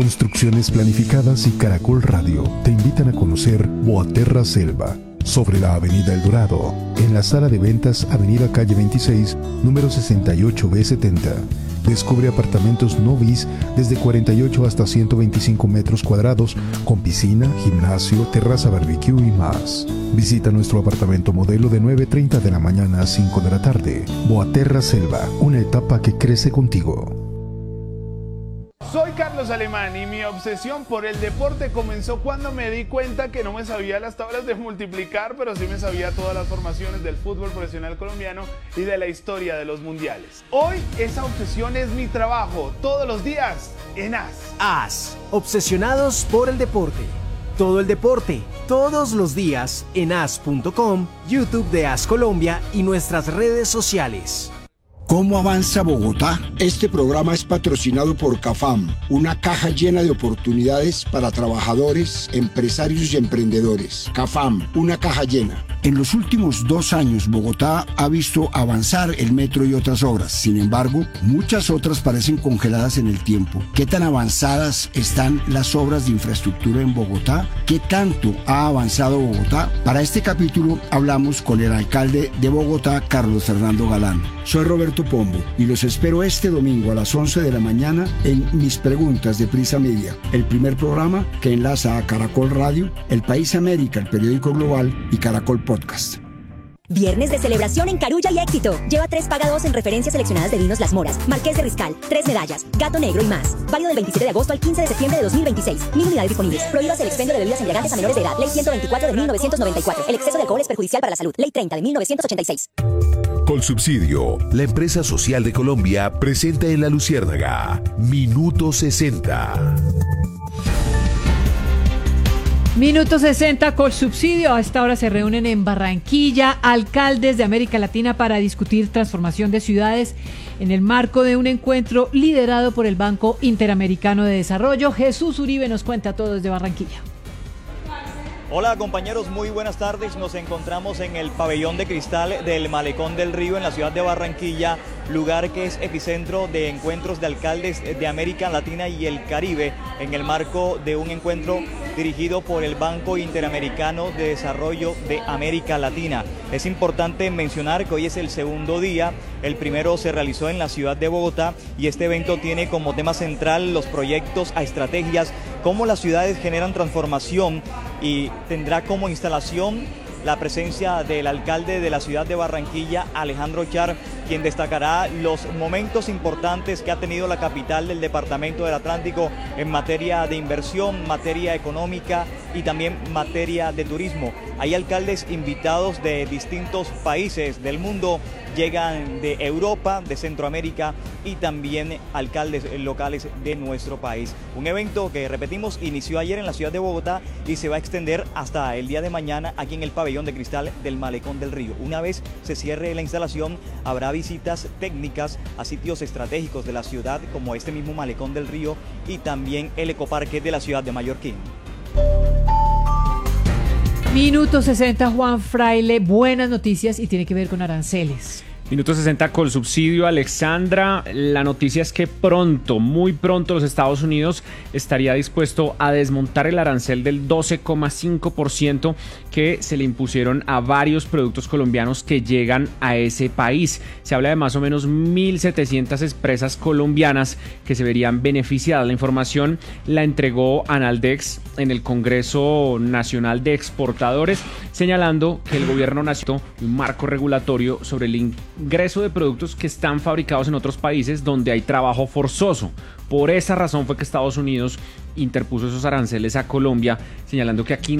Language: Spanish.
Construcciones Planificadas y Caracol Radio te invitan a conocer Boaterra Selva, sobre la Avenida El Dorado, en la sala de ventas Avenida Calle 26, número 68B70. Descubre apartamentos no bis desde 48 hasta 125 metros cuadrados, con piscina, gimnasio, terraza barbecue y más. Visita nuestro apartamento modelo de 9:30 de la mañana a 5 de la tarde. Boaterra Selva, una etapa que crece contigo. Soy Carlos Alemán y mi obsesión por el deporte comenzó cuando me di cuenta que no me sabía las tablas de multiplicar, pero sí me sabía todas las formaciones del fútbol profesional colombiano y de la historia de los mundiales. Hoy esa obsesión es mi trabajo, todos los días en AS. AS, obsesionados por el deporte. Todo el deporte, todos los días en as.com, YouTube de AS Colombia y nuestras redes sociales. ¿Cómo avanza Bogotá? Este programa es patrocinado por CAFAM, una caja llena de oportunidades para trabajadores, empresarios y emprendedores. CAFAM, una caja llena. En los últimos 2 años, Bogotá ha visto avanzar el metro y otras obras. Sin embargo, muchas otras parecen congeladas en el tiempo. ¿Qué tan avanzadas están las obras de infraestructura en Bogotá? ¿Qué tanto ha avanzado Bogotá? Para este capítulo hablamos con el alcalde de Bogotá, Carlos Fernando Galán. Soy Roberto Pombo y los espero este domingo a las 11 de la mañana en Mis Preguntas de Prisa Media, el primer programa que enlaza a Caracol Radio, El País América, el periódico global y Caracol Podcast. Viernes de celebración en Carulla y Éxito. Lleva 3 paga 2 en referencias seleccionadas de vinos Las Moras, Marqués de Riscal, 3 medallas, Gato Negro y más. Válido del 27 de agosto al 15 de septiembre de 2026. 1000 unidades disponibles. Prohíbas el expendio de bebidas embriagantes a menores de edad. Ley 124 de 1994. El exceso de alcohol es perjudicial para la salud. Ley 30 de 1986. Colsubsidio, la empresa social de Colombia, presenta en La Luciérnaga Minuto 60. Minuto 60, Colsubsidio. A esta hora se reúnen en Barranquilla alcaldes de América Latina para discutir transformación de ciudades en el marco de un encuentro liderado por el Banco Interamericano de Desarrollo. Jesús Uribe nos cuenta todo desde Barranquilla. Hola compañeros, muy buenas tardes. Nos encontramos en el pabellón de cristal del Malecón del Río en la ciudad de Barranquilla, lugar que es epicentro de encuentros de alcaldes de América Latina y el Caribe en el marco de un encuentro dirigido por el Banco Interamericano de Desarrollo de América Latina. Es importante mencionar que hoy es el segundo día, el primero se realizó en la ciudad de Bogotá y este evento tiene como tema central los proyectos a estrategias, cómo las ciudades generan transformación, y tendrá como instalación la presencia del alcalde de la ciudad de Barranquilla, Alejandro Char, quien destacará los momentos importantes que ha tenido la capital del departamento del Atlántico en materia de inversión, materia económica y también materia de turismo. Hay alcaldes invitados de distintos países del mundo, llegan de Europa, de Centroamérica y también alcaldes locales de nuestro país. Un evento que, repetimos, inició ayer en la ciudad de Bogotá y se va a extender hasta el día de mañana aquí en el pabellón de cristal del Malecón del Río. Una vez se cierre la instalación, habrá visitas técnicas a sitios estratégicos de la ciudad como este mismo Malecón del Río y también el ecoparque de la ciudad de Mallorquín. Minuto 60, Juan Fraile, buenas noticias y tiene que ver con aranceles. Minuto 60 Colsubsidio, Alexandra. La noticia es que pronto, muy pronto, los Estados Unidos estaría dispuesto a desmontar el arancel del 12,5% que se le impusieron a varios productos colombianos que llegan a ese país. Se habla de más o menos 1.700 empresas colombianas que se verían beneficiadas. La información la entregó Analdex en el Congreso Nacional de Exportadores, señalando que el gobierno nacional un marco regulatorio sobre el ingreso de productos que están fabricados en otros países donde hay trabajo forzoso. Por esa razón fue que Estados Unidos interpuso esos aranceles a Colombia, señalando que aquí